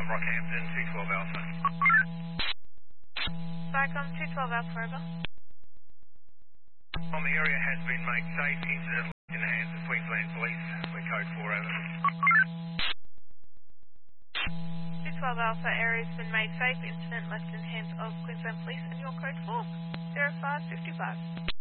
Rockhampton, 212 Alpha. Vicom 212 Alpha, over. The area has been made safe. Incident in the hands of Queensland Police. We're code 4, over. 212 Alpha, area has been made safe. Incident left in hands of Queensland Police and your code 4. 0555.